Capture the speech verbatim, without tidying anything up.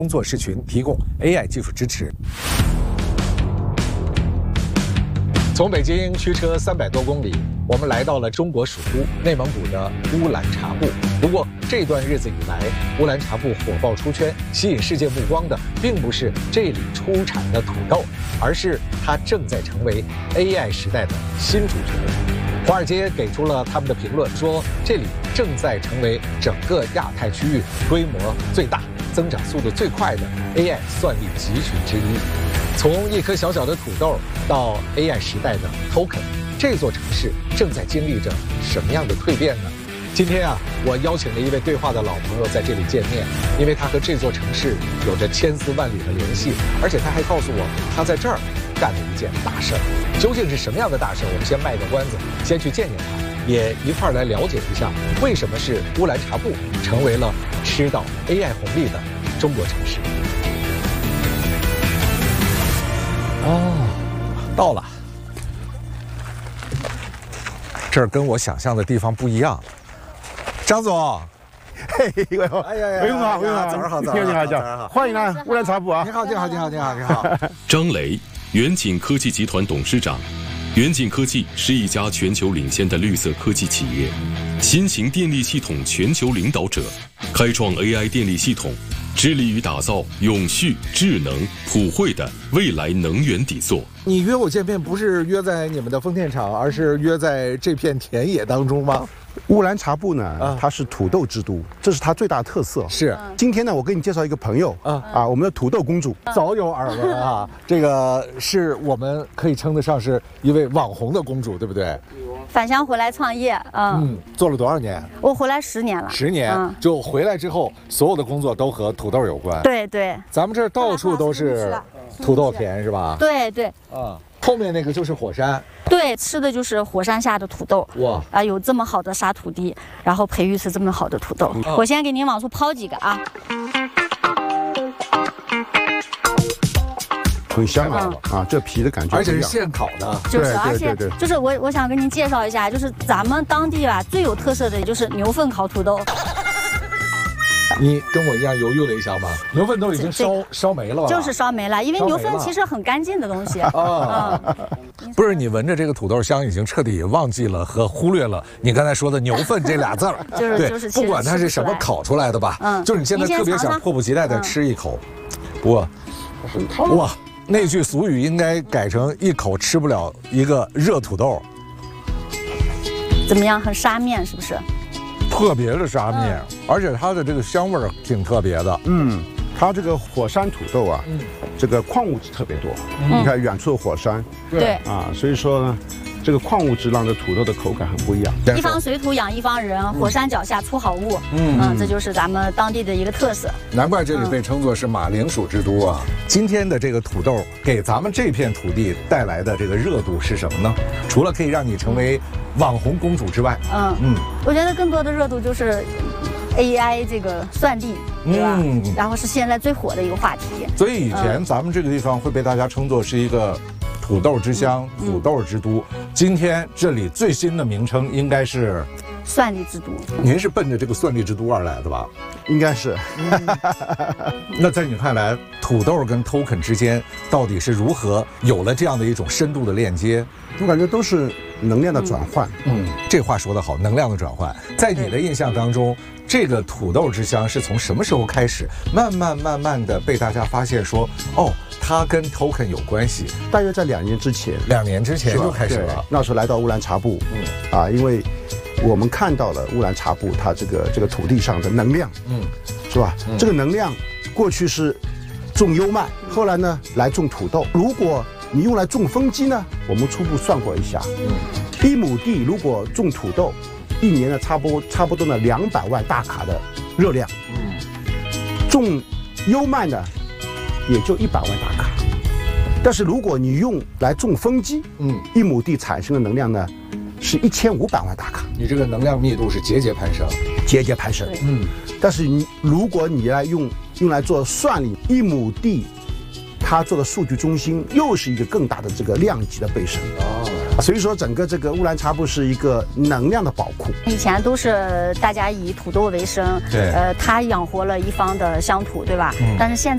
工作室群提供 A I 技术支持。从北京驱车三百多公里，我们来到了中国属都内蒙古的乌兰察布。不过这段日子以来，乌兰察布火爆出圈，吸引世界目光的并不是这里出产的土豆，而是它正在成为 A I 时代的新主角。华尔街给出了他们的评论，说这里正在成为整个亚太区域规模最大、增长速度最快的 A I 算力集群之一。从一颗小小的土豆到 A I 时代的 Token， 这座城市正在经历着什么样的蜕变呢？今天啊，我邀请了一位对话的老朋友在这里见面，因为他和这座城市有着千丝万缕的联系，而且他还告诉我他在这儿干了一件大事儿。究竟是什么样的大事儿？我们先卖个关子，先去见见他，也一块儿来了解一下为什么是乌兰察布成为了吃到 A I 红利的中国城市。哦，到了，这儿跟我想象的地方不一样。张总， 嘿，魏总， 哎呀呀， 魏总好，魏总好， 早上好， 你好，你好， 早上好， 欢迎来乌兰察布啊！ 你好，你好，你好，你好，你好。 张雷，远景科技集团董事长。远景科技是一家全球领先的绿色科技企业，新型电力系统全球领导者，开创 A I 电力系统，致力于打造永续、智能、普惠的未来能源底座。 你约我见面不是约在你们的风电场，而是约在这片田野当中吗？ 乌兰察布呢， 啊它是土豆之都，这是它最大的特色。 是， 今天呢，我给你介绍一个朋友啊啊，我们的土豆公主。 早有耳闻啊，这个是我们可以称得上是一位网红的公主，对不对？ 返乡回来创业，嗯， 嗯，做了多少年？ 我回来十年了， 十年， 嗯、 就回来之后，所有的工作都和土豆有关。 对对， 咱们这儿到处都是土豆田，是吧？ 对对， 啊，后面那个就是火山。 对，吃的就是火山下的土豆。 哇啊，有这么好的沙土地，然后培育出这么好的土豆。 嗯、 我先给您往出抛几个啊。 很香啊、嗯、啊，这皮的感觉， 而且是现烤的， 就是，而且对对对就是我我想跟您介绍一下，就是咱们当地吧最有特色的就是牛粪烤土豆。 你跟我一样犹豫了一下吗？牛粪都已经烧烧没了吧？ 就是烧没了，因为牛粪其实很干净的东西啊。 嗯、不是，你闻着这个土豆香，已经彻底忘记了和忽略了你刚才说的牛粪这俩字儿。 就是对， 就是， 不管它是什么烤出来的吧， 嗯， 就是你现在特别想迫不及待的吃一口，我，哇，那句俗语应该改成一口吃不了一个热土豆。 怎么样？很沙面是不是？ 特别的沙面，嗯、而且它的这个香味儿挺特别的。 嗯，它这个火山土豆啊，嗯、这个矿物质特别多。嗯、你看远处的火山， 对啊，所以说呢，这个矿物质让这土豆的口感很不一样。 一方水土养一方人，火山脚下出好物。嗯嗯，这就是咱们当地的一个特色。 难怪这里被称作是马铃薯之都啊！嗯、今天的这个土豆给咱们这片土地带来的这个热度是什么呢？除了可以让你成为网红公主之外， 嗯嗯，我觉得更多的热度就是 A I 这个算力，对吧？嗯，然后是现在最火的一个话题。 所以以前咱们这个地方会被大家称作是一个土豆之乡、嗯、土豆之都。今天这里最新的名称应该是算力之都。 您是奔着这个算力之都而来的吧？ 应该是。 嗯、那在你看来，土豆跟 token 之间到底是如何有了这样的一种深度的链接？ 我感觉都是能量的转换。 嗯，这话说得好，能量的转换。在你的印象当中，这个土豆之乡是从什么时候开始，慢慢慢慢的被大家发现说，哦，它跟 token 有关系？ 大约在两年之前， 两年之前就开始了。 那时候来到乌兰察布，嗯啊，因为我们看到了乌兰察布它这个这个土地上的能量，嗯，是吧？嗯、这个能量过去是种优麦，后来呢来种土豆。如果你用来种风机呢，我们初步算过一下，嗯，一亩地如果种土豆，一年呢差不多差不多呢两百万大卡的热量，嗯，种优麦呢也就一百万大卡，但是如果你用来种风机，嗯，一亩地产生的能量呢是一千五百万大卡， 你这个能量密度是节节攀升， 节节攀升，嗯，但是你如果你来用用来做算力，一亩地。它做的数据中心又是一个更大的这个量级的倍升哦，所以说整个这个乌兰察布是一个能量的宝库。 以前都是大家以土豆为生， 对， 呃，它养活了一方的乡土，对吧？嗯、但是现在。